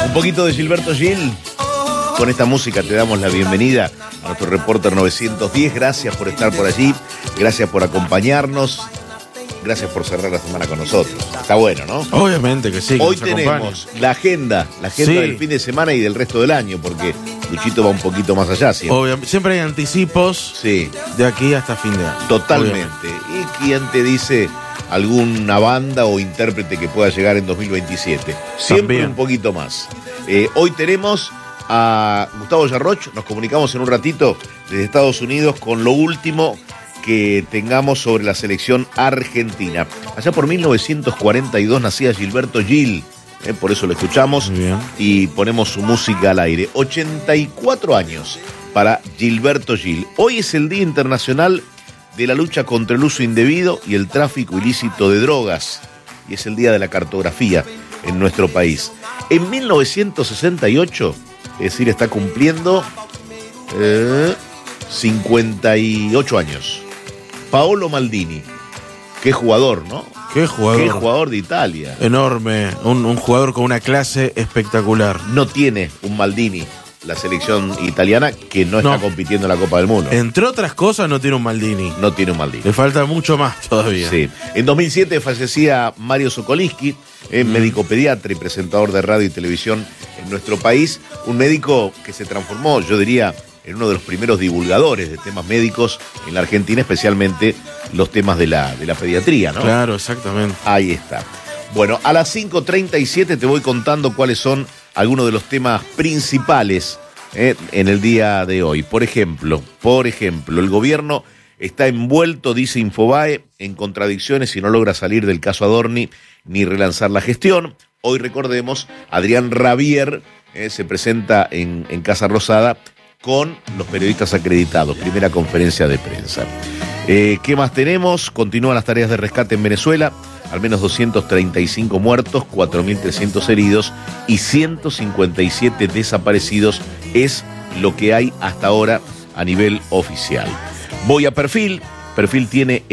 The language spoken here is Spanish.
Un poquito de Gilberto Gil. Con esta música te damos la bienvenida a nuestro Reporter 910. Gracias por estar por allí. Gracias por acompañarnos. Gracias por cerrar la semana con nosotros. Está bueno, ¿no? Obviamente que sí. Que hoy tenemos la agenda sí, del fin de semana y del resto del año, porque Luchito va un poquito más allá siempre. Siempre hay anticipos sí, de aquí hasta fin de año. Totalmente. Obviamente. ¿Y quién te dice alguna banda o intérprete que pueda llegar en 2027? Siempre también un poquito más. Hoy tenemos a Gustavo Yarroch. Nos comunicamos en un ratito desde Estados Unidos con lo último que tengamos sobre la selección argentina. Allá por 1942 nacía Gilberto Gil, por eso lo escuchamos y ponemos su música al aire. 84 años para Gilberto Gil. Hoy es el Día Internacional de la Lucha contra el Uso Indebido y el Tráfico Ilícito de Drogas, y es el Día de la Cartografía en nuestro país. En 1968, es decir, está cumpliendo 58 años. Paolo Maldini, qué jugador, ¿no? Qué jugador. Qué jugador de Italia. Enorme, un jugador con una clase espectacular. No tiene un Maldini la selección italiana, que no está compitiendo en la Copa del Mundo. Entre otras cosas, no tiene un Maldini. No tiene un Maldini. Le falta mucho más todavía. Sí. En 2007 fallecía Mario Sokolinski, médico pediatra y presentador de radio y televisión en nuestro país. Un médico que se transformó, yo diría, en uno de los primeros divulgadores de temas médicos en la Argentina, especialmente los temas de la pediatría, ¿no? Claro, exactamente. Ahí está. Bueno, a las 5:37 te voy contando cuáles son algunos de los temas principales en el día de hoy. Por ejemplo, el gobierno está envuelto, dice Infobae, en contradicciones y no logra salir del caso Adorni ni relanzar la gestión. Hoy, recordemos, Adrián Rabier se presenta en Casa Rosada con los periodistas acreditados, primera conferencia de prensa. ¿Qué más tenemos? Continúan las tareas de rescate en Venezuela, al menos 235 muertos, 4.300 heridos y 157 desaparecidos es lo que hay hasta ahora a nivel oficial. Voy a Perfil tiene